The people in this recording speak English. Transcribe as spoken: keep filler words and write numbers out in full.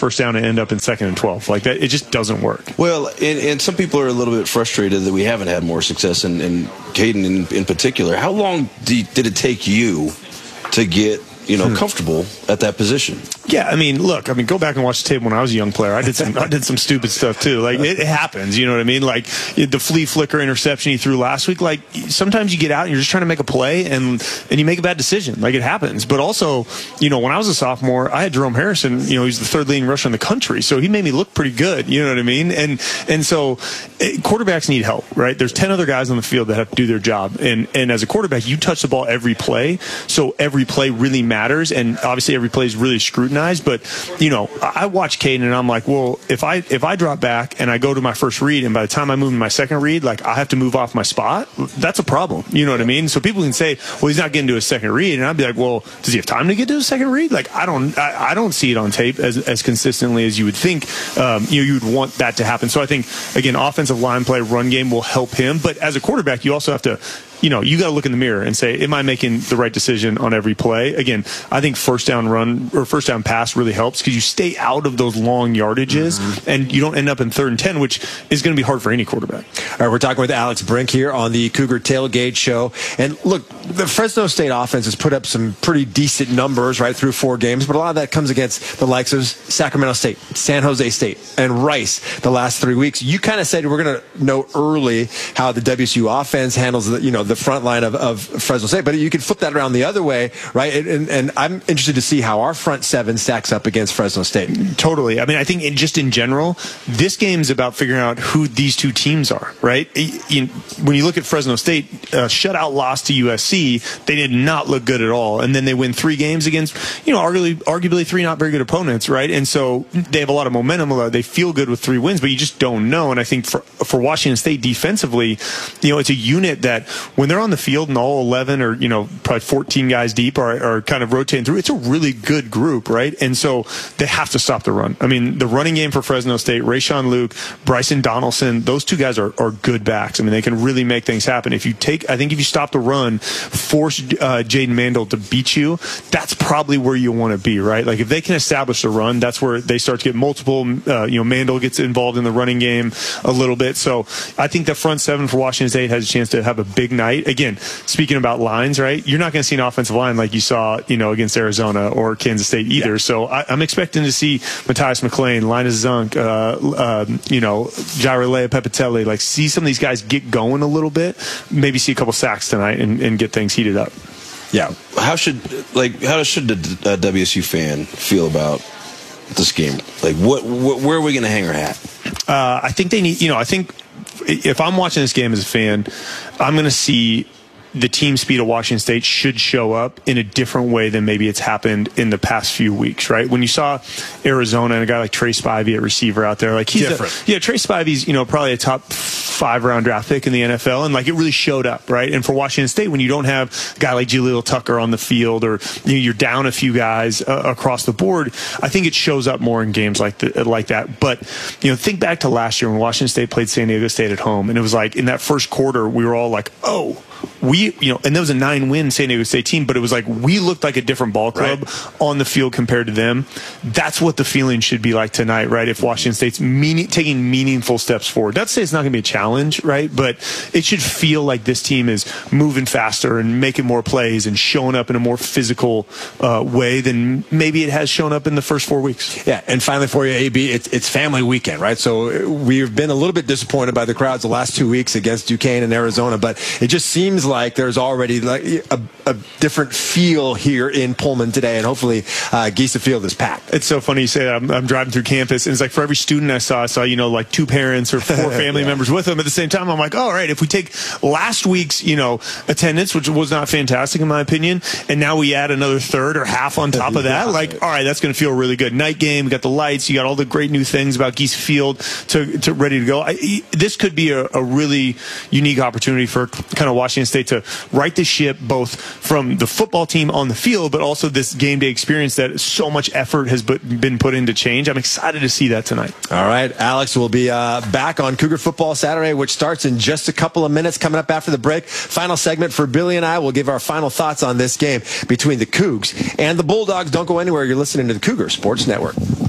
first down and end up in second and twelve. Like that, it just doesn't work. Well, and, and some people are a little bit frustrated that we haven't had more success, and, and Caden in, in particular. How long did, did it take you to get, you know, comfortable at that position? Yeah, I mean, look, I mean, go back and watch the tape when I was a young player. I did some, I did some stupid stuff too. Like it, it happens, you know what I mean? Like the flea flicker interception he threw last week. Like sometimes you get out and you're just trying to make a play and and you make a bad decision. Like it happens. But also, you know, when I was a sophomore, I had Jerome Harrison. You know, he's the third leading rusher in the country, so he made me look pretty good. You know what I mean? And and so it, quarterbacks need help, right? There's ten other guys on the field that have to do their job, and and as a quarterback, you touch the ball every play, so every play really matters, and obviously every play is really scrutinized, but. You know, I watch Caden and I'm like, well, if I if I drop back and I go to my first read and by the time I move to my second read, like I have to move off my spot, that's a problem. You know what I mean? So people can say, well, he's not getting to a second read, and I'd be like, well, does he have time to get to a second read? Like I don't I, I don't see it on tape as as consistently as you would think. Um, you know, you would want that to happen. So I think again, offensive line play, run game will help him, but as a quarterback, you also have to. You know, you got to look in the mirror and say, am I making the right decision on every play? Again, I think first down run or first down pass really helps because you stay out of those long yardages mm-hmm. and you don't end up in third and ten, which is going to be hard for any quarterback. All right, we're talking with Alex Brink here on the Cougar Tailgate Show. And look, the Fresno State offense has put up some pretty decent numbers right through four games, but a lot of that comes against the likes of Sacramento State, San Jose State, and Rice the last three weeks. You kind of said we're going to know early how the W S U offense handles the, you know, the front line of, of Fresno State, but you can flip that around the other way, right? And, and I'm interested to see how our front seven stacks up against Fresno State. Totally. I mean, I think in, just in general, this game's about figuring out who these two teams are, right? You, when you look at Fresno State, uh, shutout loss to U S C, they did not look good at all. And then they win three games against, you know, arguably, arguably three not very good opponents, right? And so they have a lot of momentum. They feel good with three wins, but you just don't know. And I think for, for Washington State defensively, you know, it's a unit that when they're on the field and all eleven or, you know, probably fourteen guys deep are, are kind of rotating through, it's a really good group, right? And so they have to stop the run. I mean, the running game for Fresno State, Rayshawn Luke, Bryson Donaldson, those two guys are, are good backs. I mean, they can really make things happen. If you take, I think if you stop the run, force uh, Jaden Mandel to beat you, that's probably where you want to be, right? Like if they can establish the run, that's where they start to get multiple, uh, you know, Mandel gets involved in the running game a little bit. So I think the front seven for Washington State has a chance to have a big night. Again, speaking about lines, right? You're not going to see an offensive line like you saw, you know, against Arizona or Kansas State either. Yeah. So I, I'm expecting to see Matthias McClain, Linus Zunk, uh, uh, you know, Jairalea Pepitelli, like see some of these guys get going a little bit, maybe see a couple sacks tonight and, and get things heated up. Yeah. How should, like, how should the uh, W S U fan feel about this game? Like, what, what where are we going to hang our hat? Uh, I think they need, you know, I think if I'm watching this game as a fan, I'm going to see the team speed of Washington State should show up in a different way than maybe it's happened in the past few weeks, right? When you saw Arizona and a guy like Trey Spivey at receiver out there, like he's different. A, yeah, Trey Spivey's, you know, probably a top five round draft pick in the N F L, and like it really showed up, right? And for Washington State, when you don't have a guy like Jaleel Tucker on the field, or you know, you're down a few guys uh, across the board, I think it shows up more in games like the, like that. But you know, think back to last year when Washington State played San Diego State at home, and it was like in that first quarter, we were all like, oh. We, you know, and there was a nine-win San Diego State team, but it was like we looked like a different ball club right. on the field compared to them. That's what the feeling should be like tonight, right? If Washington State's meaning, taking meaningful steps forward. Not to say it's not going to be a challenge, right? But it should feel like this team is moving faster and making more plays and showing up in a more physical uh, way than maybe it has shown up in the first four weeks. Yeah, and finally for you, A B, it's, it's family weekend, right? So we've been a little bit disappointed by the crowds the last two weeks against Duquesne and Arizona, but it just seems like there's already like a, a different feel here in Pullman today, and hopefully uh, Giesa Field is packed. It's so funny you say that. I'm, I'm driving through campus, and it's like for every student I saw, I saw, you know, like two parents or four family yeah. members with them at the same time. I'm like, oh, all right, if we take last week's, you know, attendance, which was not fantastic in my opinion, and now we add another third or half on top of that, like, all right, that's going to feel really good. Night game, we got the lights, you got all the great new things about Giesa Field to, to ready to go. I, this could be a, a really unique opportunity for kind of Washington State to right the ship, both from the football team on the field, but also this game day experience that so much effort has been put into change. I'm excited to see that tonight. All right, Alex will be uh, back on Cougar Football Saturday, which starts in just a couple of minutes coming up after the break. Final segment for Billy and I. We'll give our final thoughts on this game between the Cougs and the Bulldogs. Don't go anywhere. You're listening to the Cougar Sports Network.